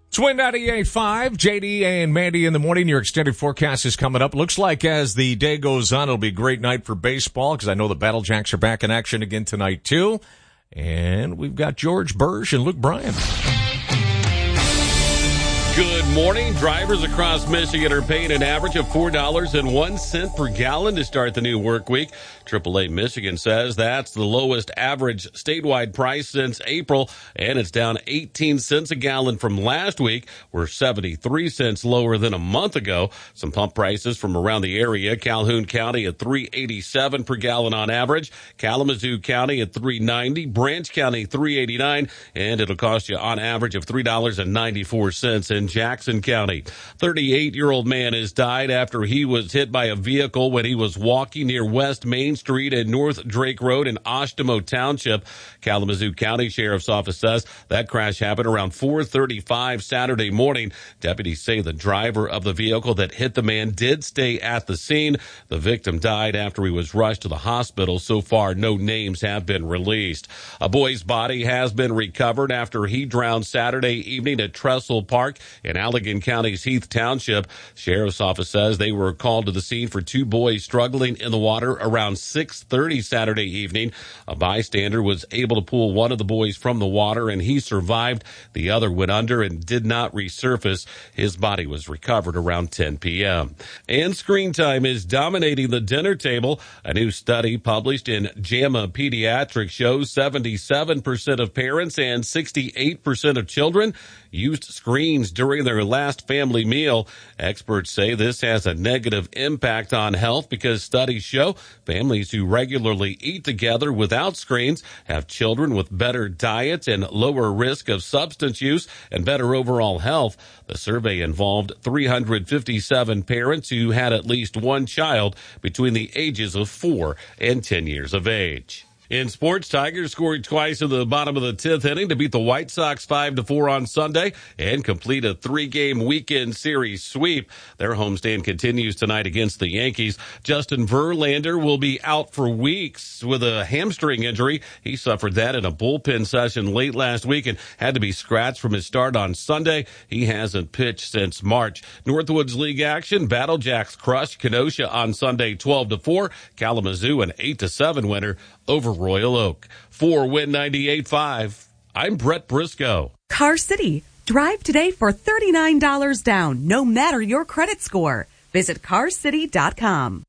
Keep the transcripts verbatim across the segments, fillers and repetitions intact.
It's Win ninety-eight point five, J D and Mandy in the morning. Your extended forecast is coming up. Looks like as the day goes on, it'll be a great night for baseball because I know the Battle Jacks are back in action again tonight, too. And we've got George Burge and Luke Bryan. Good morning. Drivers across Michigan are paying an average of four dollars and one cent per gallon to start the new work week. triple A Michigan says that's the lowest average statewide price since April, and it's down eighteen cents a gallon from last week. We're seventy-three cents lower than a month ago. Some pump prices from around the area. Calhoun County at three eighty-seven per gallon on average. Kalamazoo County at three ninety. Branch County three eighty-nine, and it'll cost you on average of three dollars and ninety-four cents in Jackson County. thirty-eight-year-old man has died after he was hit by a vehicle when he was walking near West Main Street and North Drake Road in Oshtemo Township. Kalamazoo County Sheriff's Office says that crash happened around four thirty-five Saturday morning. Deputies say the driver of the vehicle that hit the man did stay at the scene. The victim died after he was rushed to the hospital. So far, no names have been released. A boy's body has been recovered after he drowned Saturday evening at Trestle Park in Allegan County's Heath Township. Sheriff's Office says they were called to the scene for two boys struggling in the water around six thirty Saturday evening. A bystander was able to pull one of the boys from the water, and he survived. The other went under and did not resurface. His body was recovered around ten p.m. And screen time is dominating the dinner table. A new study published in JAMA Pediatrics shows seventy-seven percent of parents and sixty-eight percent of children used screens during their last family meal. Experts say this has a negative impact on health because studies show families who regularly eat together without screens have children with better diets and lower risk of substance use and better overall health. The survey involved three hundred fifty-seven parents who had at least one child between the ages of four and ten years of age. In sports, Tigers scored twice in the bottom of the tenth inning to beat the White Sox five to four on Sunday and complete a three-game weekend series sweep. Their homestand continues tonight against the Yankees. Justin Verlander will be out for weeks with a hamstring injury. He suffered that in a bullpen session late last week and had to be scratched from his start on Sunday. He hasn't pitched since March. Northwoods League action, Battle Jacks crushed Kenosha on Sunday twelve to four. Kalamazoo an eight to seven winner over Royal Oak. For Win ninety-eight point five, I'm Brett Briscoe. Car City. Drive today for thirty-nine dollars down, no matter your credit score. Visit car city dot com.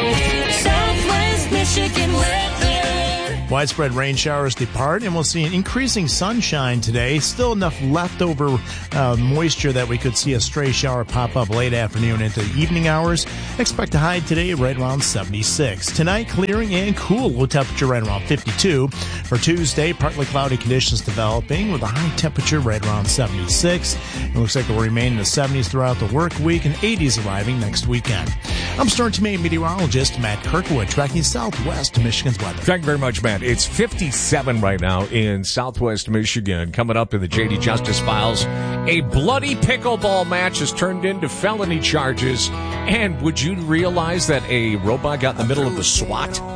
Southwest Michigan weather. Widespread rain showers depart, and we'll see an increasing sunshine today. Still enough leftover uh, moisture that we could see a stray shower pop up late afternoon into the evening hours. Expect a high today right around seventy-six. Tonight, clearing and cool, low temperature right around fifty-two. For Tuesday, partly cloudy conditions developing with a high temperature right around seventy-six. It looks like it will remain in the seventies throughout the work week and eighties arriving next weekend. I'm Storm Team meteorologist Matt Kirkwood, tracking Southwest Michigan's weather. Thank you very much, Matt. It's fifty-seven right now in Southwest Michigan. Coming up in the J D Justice Files, a bloody pickleball match has turned into felony charges. And would you realize that a robot got in the middle of the SWAT